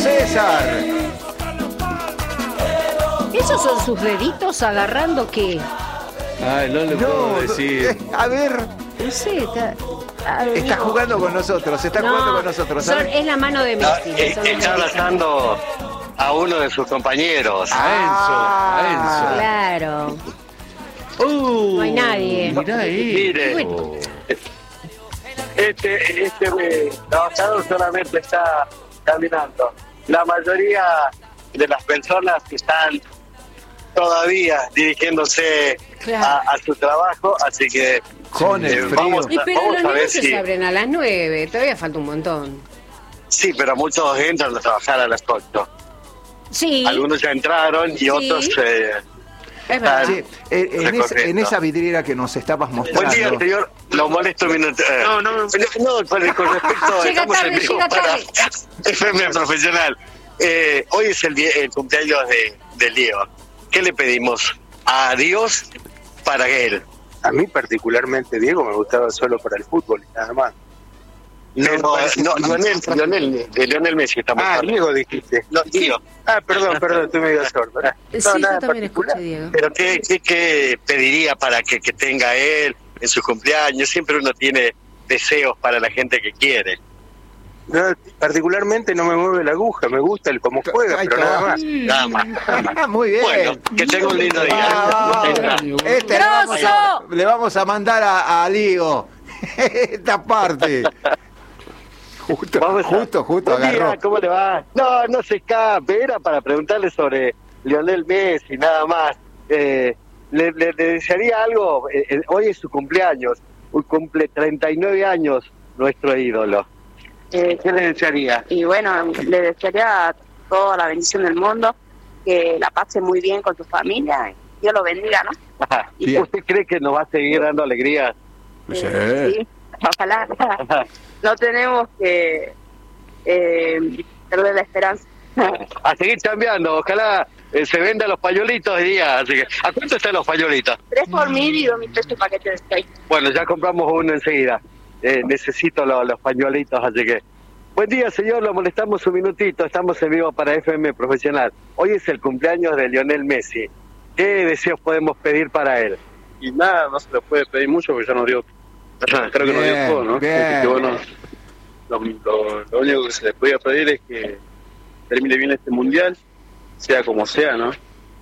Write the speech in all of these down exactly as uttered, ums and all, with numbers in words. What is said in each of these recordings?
César. ¿Esos son sus deditos agarrando qué? Ay, no le puedo No, decir. eh, a ver, No sé, está... a ver, está no. jugando con nosotros, está No, jugando con nosotros. son- ¿sabes? es la mano de Ah, Messi. eh, son los está deditos. abrazando a uno de sus compañeros. Ah, A Claro. Enzo. Uh, No hay nadie. Mirá ahí. Mire. Bueno. Este, este eh, trabajador solamente está caminando. La mayoría de las personas que están todavía dirigiéndose Claro. a, a su trabajo, así que Con el eh, frío. vamos, Y a- pero vamos los a ver negocios si... se abren a las nueve, todavía falta un montón. Sí, pero muchos entran a trabajar a las ocho. Sí, Algunos ya entraron y Sí. otros... Eh, es verdad. Sí, eh, en, esa, Recorriendo. en esa vidriera que nos estabas Buen mostrando. día, señor. Lo molesto un minuto. Eh, no, no, no, con, con respecto... Llega estamos tarde, en vivo llega para tarde. F M Profesional. Eh, hoy es el, día- el cumpleaños de, de Diego. ¿Qué le pedimos a Dios para él? A mí particularmente, Diego, me gustaba solo para el fútbol y nada más. No, Pero, me parece- no, Lionel, Lionel, de Lionel Messi estamos Ah, hablando. Diego dijiste. No, Diego. Ah, perdón, perdón, estoy medio sordo. Ah, Sí, no, yo nada también particular. escuché, Diego. Pero ¿qué, qué, qué pediría para que, que tenga él en su cumpleaños? Siempre uno tiene deseos para la gente que quiere. No, particularmente no me mueve la aguja, me gusta el cómo juega, Ahí pero está. nada más. Nada más. Ah, muy bien. Bueno, que tenga un lindo día. Ah, este le vamos, a, le vamos a mandar a, a Lío esta parte. Justo, Vamos a- justo, justo Buen día, agarró. ¿cómo le va? No, no se escape, era para preguntarle sobre Lionel Messi, nada más. Eh, le, le- le desearía algo, eh, eh, hoy es su cumpleaños, hoy cumple treinta y nueve años nuestro ídolo. Eh, ¿Qué le desearía? y bueno, le desearía toda la bendición del mundo, que la pase muy bien con su familia, y Dios lo bendiga, ¿no? Ajá. ¿Y Bien. usted cree que nos va a seguir dando alegría? Sí. Eh, sí, ojalá. No tenemos que eh, perder la esperanza. A seguir cambiando, ojalá eh, se vendan los pañuelitos de día. Así que, ¿a cuánto están los pañuelitos? Tres por mil y dos mil pesos paquete de seis. Bueno, ya compramos uno enseguida. Eh, necesito lo- los pañuelitos, así que... Buen día, señor, lo molestamos un minutito. Estamos en vivo para F M Profesional. Hoy es el cumpleaños de Lionel Messi. ¿Qué deseos podemos pedir para él? Y nada, no se le puede pedir mucho porque ya nos dio, creo que nos Bien, dio todo, ¿no? bien. Así que bueno, lo, lo- lo único que se le podía pedir es que termine bien este mundial, sea como sea, ¿no?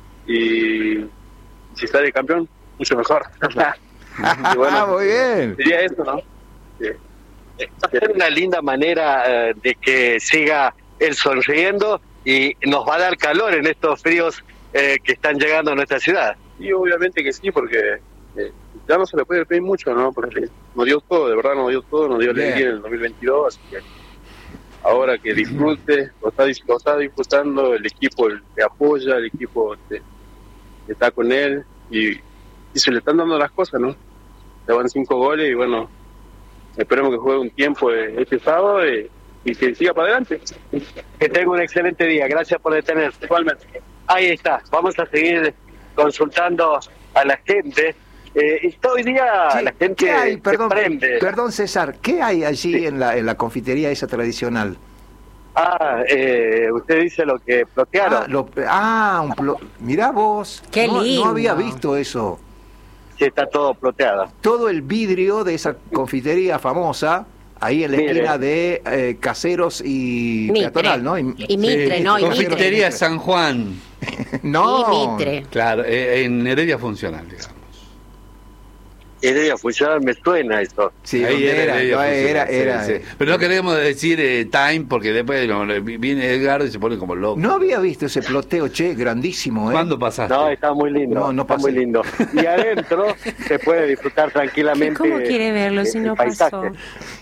Y si sale campeón, mucho mejor. Y bueno, Ah, muy bien. sería eso, ¿no? Sí. Va a ser una linda manera eh, de que siga él sonriendo y nos va a dar calor en estos fríos eh, que están llegando a nuestra ciudad. Y obviamente que sí, porque eh, ya no se le puede pedir mucho, ¿no? Porque nos dio todo, de verdad nos dio todo, nos dio Bien. alegría en el dos mil veintidós, así que ahora que disfrute, lo está, dis- lo está disfrutando, el equipo le apoya, el equipo este, está con él y, y se le están dando las cosas, ¿no? Le van cinco goles y bueno, esperemos que juegue un tiempo eh, este sábado y, y que siga para adelante. Que tenga un excelente día. Gracias por detenerse. Igualmente. Ahí está. Vamos a seguir consultando a la gente. Eh, y hoy día Sí, la gente ¿qué hay? se Perdón, prende. perdón, César, ¿qué hay allí Sí. en la, en la confitería esa tradicional? Ah, eh, usted dice lo que bloquearon. Ah, lo- ah, un plo- mirá vos. Qué no, lindo. no había visto eso. Sí, está todo ploteado. Todo el vidrio de esa confitería famosa, ahí en la Mire. esquina de eh, Caseros y Mitre. Peatonal, ¿no? Y Mitre, no, y Confitería Mitre. San Juan. No. Y Mitre. Claro, eh, en Heredia Funcional, digamos. Heredia Funcional, me suena eso. Sí, Ahí ¿dónde era, Heredia No, era, Funcional, era, sí, eh, sí. Pero no queremos decir eh, Time porque después no, le- viene Edgardo y se pone como loco. No había visto ese ploteo, che, grandísimo, ¿eh? ¿Cuándo pasaste? No, está muy lindo. No, no está pasé. muy lindo. Y adentro se puede disfrutar tranquilamente. ¿Cómo quiere verlo eh, si el no paisaje. pasó?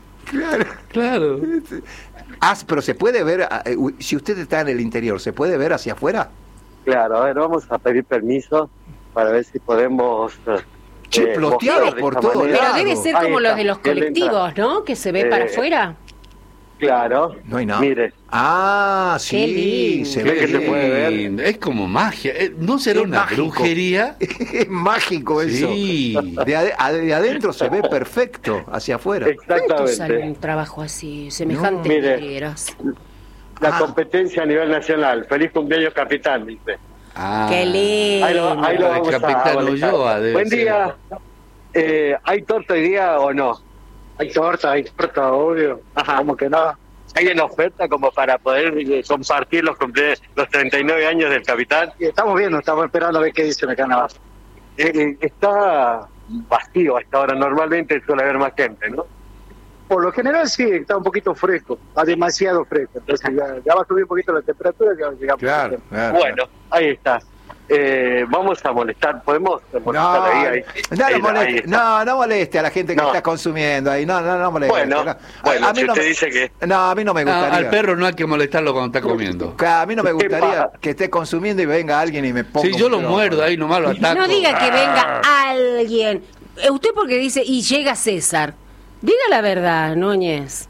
Claro. Ah, pero se puede ver, ah, eh, si usted está en el interior, ¿se puede ver hacia afuera? Claro, a ver, vamos a pedir permiso para ver si podemos... eh, Che, eh, ploteado mostrar de por esta todo manera. Pero lado. debe ser Ahí como está, los de los él entra. colectivos, ¿no? Que se ve Eh, para afuera. Claro. No hay nada. Mire, Ah, Qué sí, lindo. se Ve ve que se bien. puede ver. lindo. Es como magia. Eh, ¿No será Es una mágico. brujería? Es mágico eso. Sí. De, ade- ade- de adentro se ve perfecto hacia afuera. ¿Cuánto sale exactamente. un trabajo así? Semejantes No. Mire. vidrieras. la Ah. competencia a nivel nacional. Feliz cumpleaños, capitán, dice. Ah. Qué lindo. Ahí lo, ahí lo El vamos a- capitán a molestar. Ulloa debe Buen ser. día. Eh, ¿Hay torta hoy día o no? Hay torta, hay torta, obvio. Ajá. ¿Cómo que no? ¿Hay en oferta como para poder eh, compartir los, cumple- los treinta y nueve años del capitán? Y estamos viendo, estamos esperando a ver qué dicen acá en la base. Eh, eh, está vacío a esta hora. Normalmente suele haber más gente, ¿no? Por lo general sí, está un poquito fresco, está demasiado fresco. Entonces ya, ya va a subir un poquito la temperatura y ya llegamos. Claro, claro. Bueno, ahí está. Eh, vamos a molestar. ¿Podemos molestar No, ahí? ahí? no, Ahí- lo ahí moleste, está. no, no moleste a la gente que No. está consumiendo ahí. No, no, no moleste. Bueno, no. bueno, si no usted me- dice que- No, a mí no me Ah, gustaría. al perro no hay que molestarlo cuando está comiendo. A mí no me ¿Qué gustaría pasa? que esté consumiendo y venga alguien y me ponga. Si un yo lo micrófono. muerdo ahí nomás lo ataco. No diga que venga alguien. Eh, Usted porque dice, y llega César. Diga la verdad, Núñez.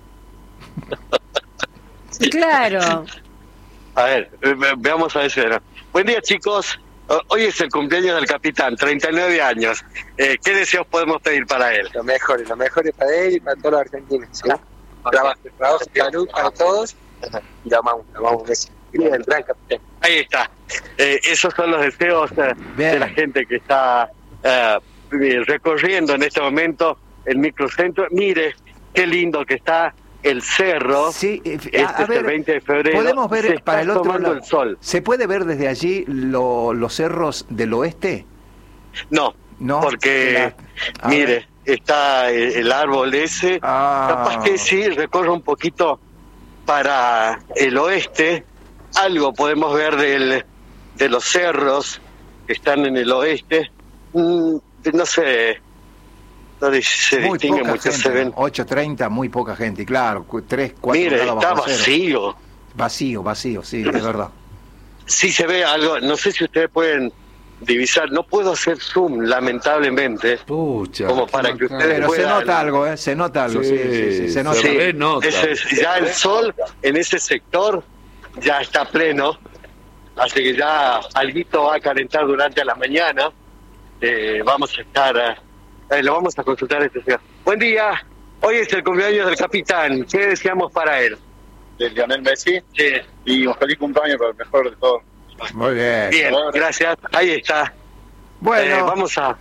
Claro. A ver, eh, ve- veamos a ver si era. Buen día, chicos. O- Hoy es el cumpleaños del capitán, treinta y nueve años. Eh, ¿Qué deseos podemos pedir para él? Lo mejor, lo mejor es para él y para todos los argentinos. ¿sí? Trabajo, trabajo, salud para todos. Y lo amamos, lo amamos. Messi. Bien, gran capitán. Ahí está. Eh, esos son los deseos eh, Bien. de la gente que está eh, recorriendo en este momento el microcentro. Mire, qué lindo que está el cerro. Sí, eh, Este a- a es ver, el veinte de febrero. podemos ver Se está para el otro tomando lado. el sol. ¿Se puede ver desde allí lo- los cerros del oeste? No, No, porque, la- a mire, está el, el árbol ese. Ah. Capaz que sí, recorre un poquito para el oeste. Algo podemos ver del, de los cerros que están en el oeste. Mm, no sé, no dis- se Muy distingue poca mucho, gente, se ven. ocho treinta, muy poca gente, y claro, tres, cuatro Mire, grados está bajo cero. vacío. Vacío, vacío, sí, es verdad. Sí se ve algo, no sé si ustedes pueden divisar, no puedo hacer zoom, lamentablemente, Pucha. como qué para que macana. ustedes Pero se puedan- nota algo, ¿eh? Se nota algo, sí, sí, sí, se nota. se Sí, ve nota. ese es- ya el sol en ese sector ya está pleno, así que ya alguito va a calentar durante la mañana. Eh, vamos a estar, eh, lo vamos a consultar este señor. Buen día, hoy es el cumpleaños del capitán, ¿qué deseamos para él? De Lionel Messi. Sí. Y un feliz cumpleaños para el mejor de todos. Muy bien. Bien, gracias, ahí está. Bueno, Eh, vamos a...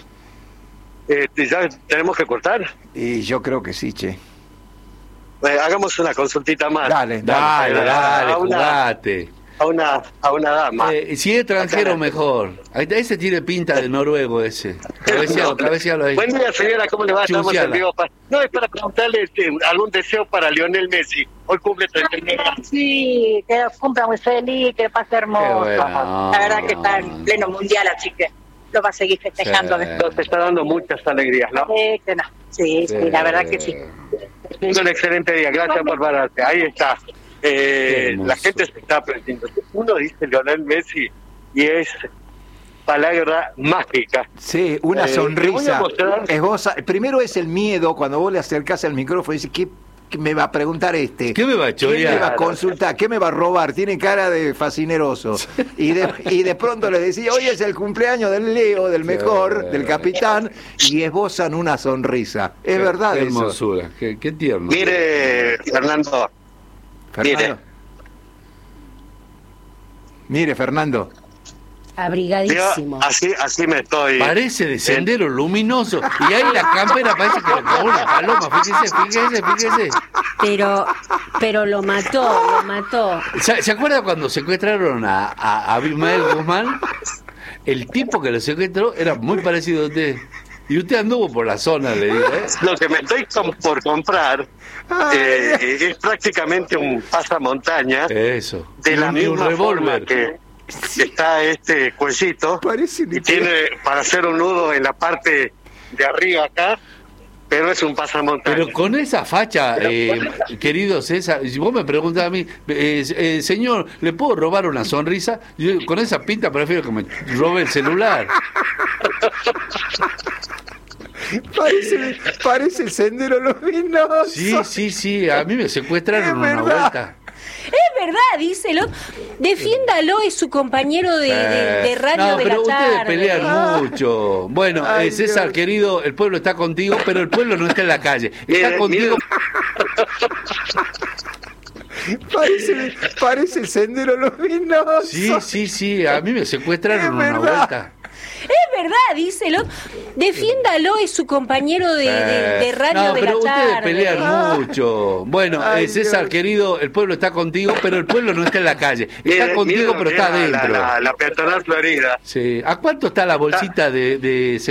Eh, ¿Ya tenemos que cortar? y yo creo que sí, che. Eh, hagamos una consultita más. Dale, Dale, Vamos a- dale, a una, jugate. a una, a una dama. Eh, si es extranjero, mejor. Ahí está, ese tiene pinta de noruego, ese. Cabecealo, cabecealo ahí. Buen día, señora, ¿cómo le va? Estamos Chunciala. en vivo. pa- No, es para preguntarle este, algún deseo para Lionel Messi. Hoy cumple treinta y nueve años. Sí, que cumpla muy feliz, que pase hermoso. Qué bueno. La verdad que está en pleno mundial, así que lo va a seguir festejando. Sí. Nos está dando muchas alegrías, ¿no? Sí, que no. sí, sí, la verdad que sí. Un excelente día, gracias por pararte. Ahí está. Eh, Qué hermoso. la gente se está aprendiendo. Uno dice Lionel Messi y es palabra mágica. Sí, una Eh, te voy a sonrisa. mostrar. Esboza- primero es el miedo cuando vos le acercás al micrófono y dices, ¿qué, qué me va a preguntar este? ¿Qué me va a ¿Qué me va a chorear? consultar? ¿Qué me va a robar? Tiene cara de fascineroso. Y de, y de pronto le decía, hoy es el cumpleaños del Leo, del mejor, del capitán, y esbozan una sonrisa. Es verdad Qué eso. hermosura, qué, qué tierno. Mire, Fernando, Fernando. Mire, Fernando. yo Abrigadísimo. así, así me estoy. Parece de sendero luminoso. Y ahí la campera parece que le clavó una paloma. Fíjese, fíjese, fíjese. Pero, pero lo mató, lo mató. ¿Se, ¿se acuerda cuando secuestraron a, a Abimael Guzmán? El tipo que lo secuestró era muy parecido a usted. Y usted anduvo por la zona, le digo, ¿eh? Lo que me estoy com- por comprar eh, es prácticamente un pasamontaña Eso. de la Y un misma forma revólver. que está este cuellito Parece y tiene para hacer un nudo en la parte de arriba acá, pero es un pasamontaña. Pero con esa facha, eh, querido César, si vos me preguntas a mí, eh, eh, señor, ¿le puedo robar una sonrisa? Yo con esa pinta prefiero que me robe el celular. Parece, parece el sendero luminoso. Sí, sí, sí, a mí me Es secuestraron una verdad. vuelta. Es verdad, díselo. Defiéndalo, es su compañero de, de, de radio no, de pero la ustedes tarde. pelean mucho. Bueno, Ay, eh, César, Dios. querido, el pueblo está contigo, pero el pueblo no está en la calle. Está Mire, contigo. Parece, parece el Sendero Luminoso. Sí, sí, sí, a mí me secuestraron Es una verdad. vuelta. Es verdad, dice el otro. Defiéndalo, es su compañero de, de, de radio no, de la pero ustedes tarde. pelean Ah. mucho. Bueno, Ay, eh, César, Dios. querido, el pueblo está contigo, pero el pueblo no está en la calle. Está Mire, contigo, mire lo pero que está era adentro. La, la, la peatonal Florida. Sí. ¿A cuánto está la bolsita de, de